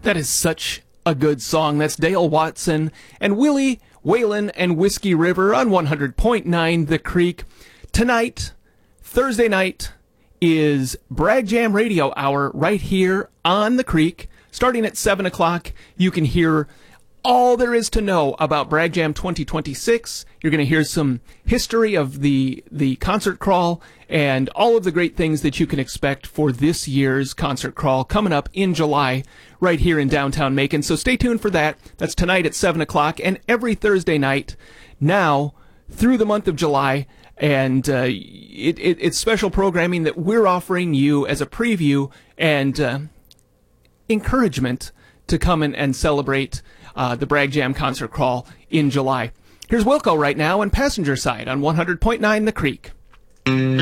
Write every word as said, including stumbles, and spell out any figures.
That is such a good song. That's Dale Watson and Willie Whalen and Whiskey River on one hundred point nine The Creek. Tonight, Thursday night, is Brag Jam Radio Hour right here on The Creek. Starting at seven o'clock, you can hear all there is to know about Brag Jam twenty twenty-six. You're going to hear some history of the the concert crawl and all of the great things that you can expect for this year's concert crawl coming up in July right here in downtown Macon. So stay tuned for that. That's tonight at seven o'clock and every Thursday night now through the month of July. And uh, it, it, it's special programming that we're offering you as a preview and uh, encouragement to come in and celebrate uh, the Brag Jam Concert Crawl in July. Here's Wilco right now on Passenger Side on one hundred point nine The Creek.